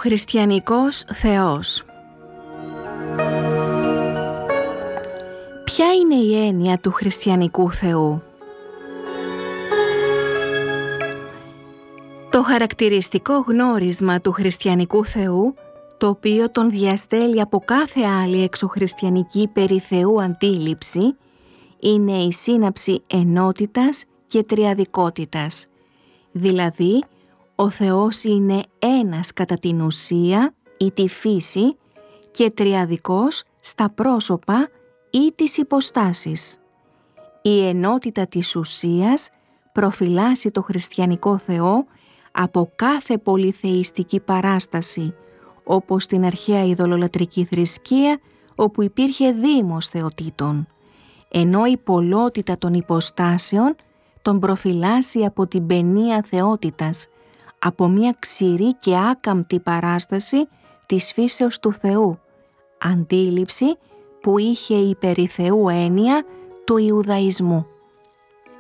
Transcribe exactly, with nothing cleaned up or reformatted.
χριστιανικός Θεός. Ποια είναι η έννοια του χριστιανικού Θεού? Το χαρακτηριστικό γνώρισμα του χριστιανικού Θεού, το οποίο τον διαστέλει από κάθε άλλη εξωχριστιανική περί Θεού αντίληψη, είναι η σύναψη ενότητας και τριαδικότητας. Δηλαδή, ο Θεός είναι ένας κατά την ουσία ή τη φύση και τριαδικός στα πρόσωπα ή τις υποστάσεις. Η ενότητα της ουσίας προφυλάσσει το χριστιανικό Θεό από κάθε πολυθεϊστική παράσταση, όπως στην αρχαία ειδωλολατρική θρησκεία, όπου υπήρχε δήμος θεοτήτων, ενώ η πολλότητα των υποστάσεων τον προφυλάσσει από την παινία θεότητας, από μια ξηρή και άκαμπτη παράσταση της φύσεως του Θεού, αντίληψη που είχε η περί Θεού έννοια του Ιουδαϊσμού.